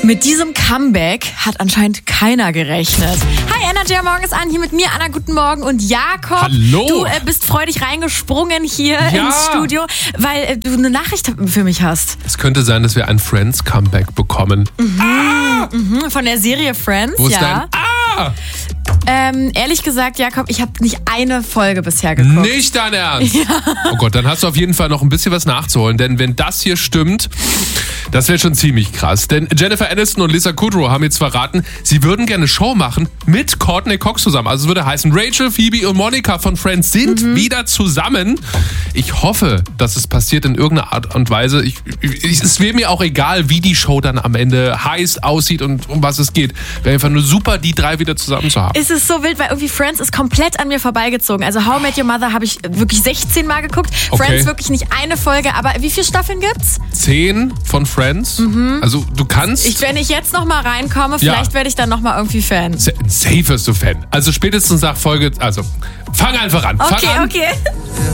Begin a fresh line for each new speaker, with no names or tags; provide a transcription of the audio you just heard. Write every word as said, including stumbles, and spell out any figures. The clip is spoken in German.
Mit diesem Comeback hat anscheinend keiner gerechnet. Hi, Energy Morgen ist an, hier mit mir, Anna, guten Morgen und Jakob.
Hallo.
Du äh, bist freudig reingesprungen hier
Ja.
ins Studio, weil äh, du eine Nachricht für mich hast.
Es könnte sein, dass wir ein Friends-Comeback bekommen.
Mhm,
Ah!
mhm, von der Serie Friends,
Wo ist
ja.
dein Ah!
Ähm, ehrlich gesagt, Jakob, ich habe nicht eine Folge bisher geguckt.
Nicht dein Ernst? Ja. Oh Gott, dann hast du auf jeden Fall noch ein bisschen was nachzuholen, denn wenn das hier stimmt, das wäre schon ziemlich krass. Denn Jennifer Aniston und Lisa Kudrow haben jetzt verraten, sie würden gerne eine Show machen mit Courtney Cox zusammen. Also es würde heißen, Rachel, Phoebe und Monica von Friends sind mhm. wieder zusammen. Ich hoffe, dass es passiert in irgendeiner Art und Weise. Ich, ich, es wäre mir auch egal, wie die Show dann am Ende heißt, aussieht und um was es geht. Wäre einfach nur super, die drei wieder zusammen zu haben.
Es ist so wild, weil irgendwie Friends ist komplett an mir vorbeigezogen. Also How I Met Your Mother habe ich wirklich sechzehn Mal geguckt.
Okay.
Friends wirklich nicht eine Folge, aber wie viele Staffeln gibt's?
Zehn von Friends. Mhm. Also du kannst...
Ich, wenn ich jetzt noch mal reinkomme, vielleicht ja. werde ich dann noch mal irgendwie Fan.
Safe wirst du Fan. Also spätestens nach Folge... Also fang einfach an.
Okay,
fang an.
okay.